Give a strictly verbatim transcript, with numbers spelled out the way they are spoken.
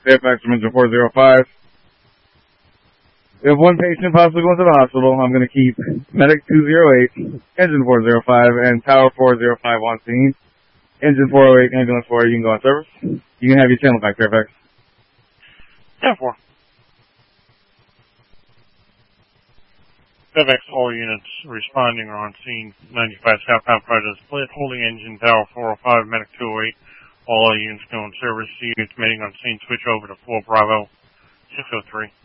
Fairfax from engine four zero five. We have one patient possibly going to the hospital. I'm going to keep medic two zero eight, engine four zero five, and tower four zero five on scene. Engine four oh eight, ambulance four, you can go on service. You can have your channel back, Fairfax. ten four. Fairfax, all units responding are on scene. ninety-five southbound Predator split, holding engine tower four oh five, medic two oh eight. All our units go on service. Units meeting on scene, switch over to four Bravo six oh three.